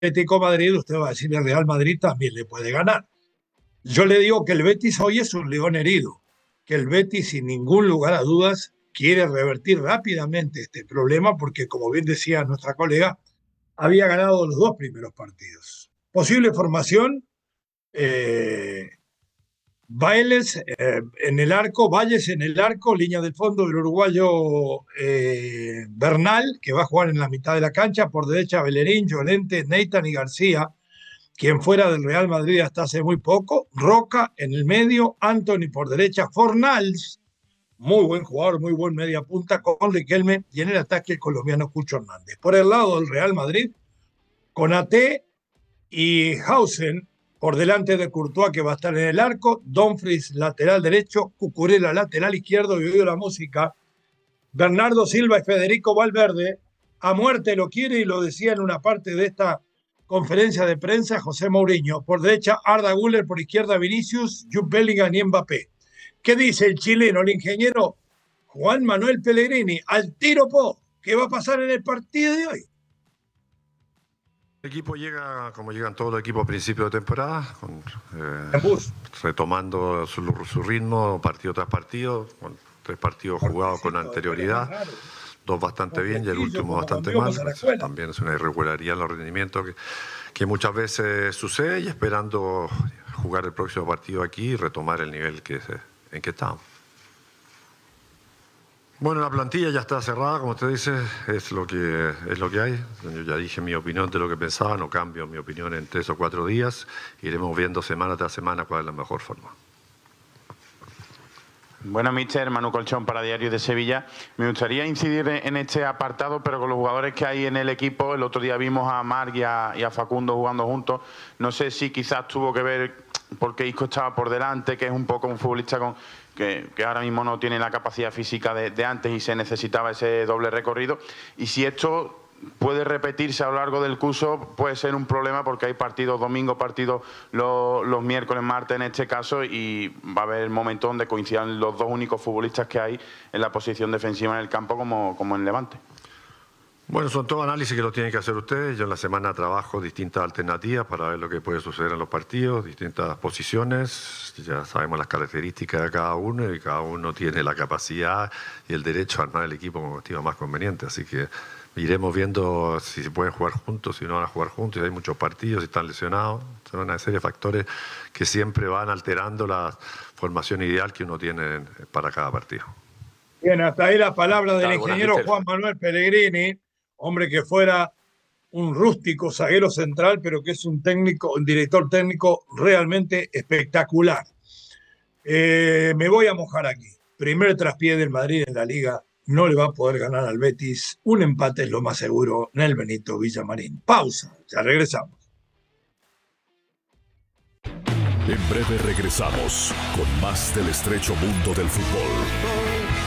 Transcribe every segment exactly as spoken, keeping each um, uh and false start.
Atlético de Madrid, usted va a decir el Real Madrid también le puede ganar. Yo le digo que el Betis hoy es un león herido, que el Betis sin ningún lugar a dudas quiere revertir rápidamente este problema porque, como bien decía nuestra colega, había ganado los dos primeros partidos. Posible formación, eh, Bailes eh, en el arco, Valles en el arco, línea del fondo del uruguayo eh, Bernal, que va a jugar en la mitad de la cancha, por derecha Bellerín, Llorente, Nathan y García, quien fuera del Real Madrid hasta hace muy poco, Roca en el medio, Anthony por derecha, Fornals, muy buen jugador, muy buen media punta, con Riquelme, y en el ataque el colombiano Cucho Hernández. Por el lado del Real Madrid, Konaté y Hausen, por delante de Courtois, que va a estar en el arco, Dumfries lateral derecho, Cucurella lateral izquierdo, y oído la música, Bernardo Silva y Federico Valverde, a muerte lo quiere, y lo decía en una parte de esta conferencia de prensa José Mourinho, por derecha Arda Güler, por izquierda Vinicius, Jude Bellingham y Mbappé. ¿Qué dice el chileno, el ingeniero Juan Manuel Pellegrini? Al tiro po, ¿qué va a pasar en el partido de hoy? El equipo llega como llegan todos los equipos a principio de temporada, con, eh, retomando su, su ritmo partido tras partido, con tres partidos jugados con anterioridad, dos bastante bien y el último bastante mal. También es una irregularidad en los rendimientos que, que muchas veces sucede, y esperando jugar el próximo partido aquí y retomar el nivel que se, en que estamos. Bueno, la plantilla ya está cerrada, como usted dice, es lo que es lo que hay. Yo ya dije mi opinión de lo que pensaba, no cambio mi opinión en tres o cuatro días. Iremos viendo semana tras semana cuál es la mejor forma. Bueno, míster, Manu Colchón para Diario de Sevilla. Me gustaría incidir en este apartado, pero con los jugadores que hay en el equipo. El otro día vimos a Marc y a, y a Facundo jugando juntos. No sé si quizás tuvo que ver porque Isco estaba por delante, que es un poco un futbolista con... Que, que ahora mismo no tiene la capacidad física de, de antes y se necesitaba ese doble recorrido. Y si esto puede repetirse a lo largo del curso, puede ser un problema porque hay partidos domingo, partidos los, los miércoles, martes en este caso, y va a haber el momento donde coincidan los dos únicos futbolistas que hay en la posición defensiva en el campo como, como en Levante. Bueno, son todos análisis que lo tienen que hacer ustedes. Yo en la semana trabajo distintas alternativas para ver lo que puede suceder en los partidos, distintas posiciones. Ya sabemos las características de cada uno y cada uno tiene la capacidad y el derecho a armar el equipo como estima más conveniente. Así que iremos viendo si se pueden jugar juntos, si no van a jugar juntos, si hay muchos partidos, si están lesionados. Son una serie de factores que siempre van alterando la formación ideal que uno tiene para cada partido. Bien, hasta ahí la palabra del ingeniero Juan Manuel Pellegrini. Hombre que fuera un rústico zaguero central, pero que es un técnico, un director técnico realmente espectacular. Eh, me voy a mojar aquí. Primer traspié del Madrid en la Liga, no le va a poder ganar al Betis. Un empate es lo más seguro en el Benito Villamarín. Pausa, ya regresamos. En breve regresamos con más del estrecho mundo del fútbol.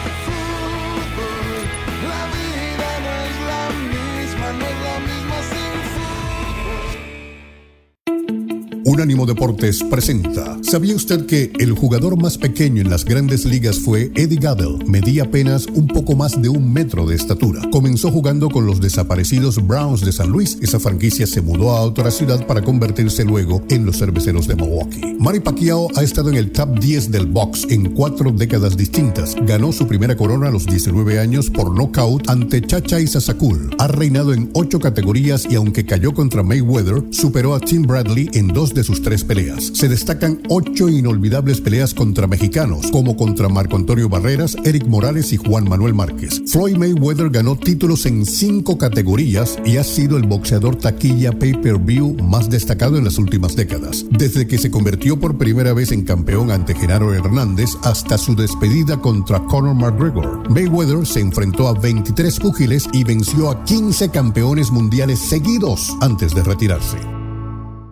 Unánimo Deportes presenta. ¿Sabía usted que el jugador más pequeño en las grandes ligas fue Eddie Gaedel? Medía apenas un poco más de un metro de estatura. Comenzó jugando con los desaparecidos Browns de San Luis. Esa franquicia se mudó a otra ciudad para convertirse luego en los Cerveceros de Milwaukee. Manny Pacquiao ha estado en el top diez del box en cuatro décadas distintas. Ganó su primera corona a los diecinueve años por nocaut ante Chacha y Sasakul. Ha reinado en ocho categorías y aunque cayó contra Mayweather, superó a Tim Bradley en dos de sus tres peleas. Se destacan ocho inolvidables peleas contra mexicanos, como contra Marco Antonio Barreras, Eric Morales y Juan Manuel Márquez. Floyd Mayweather ganó títulos en cinco categorías y ha sido el boxeador taquilla pay-per-view más destacado en las últimas décadas. Desde que se convirtió por primera vez en campeón ante Genaro Hernández hasta su despedida contra Conor McGregor. Mayweather se enfrentó a veintitrés púgiles y venció a quince campeones mundiales seguidos antes de retirarse.